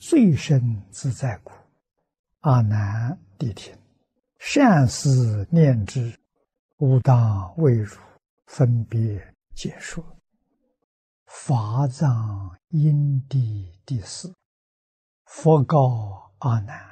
最深自在故。阿难谛听，善思念之，吾当为汝分别解说。法藏因地第四，佛告阿难：